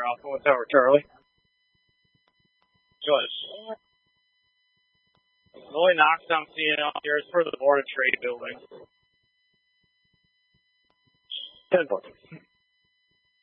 Alpha. What's over, Charlie? Good. The only knocks I'm seeing out here is for the Board of Trade building. 10-4.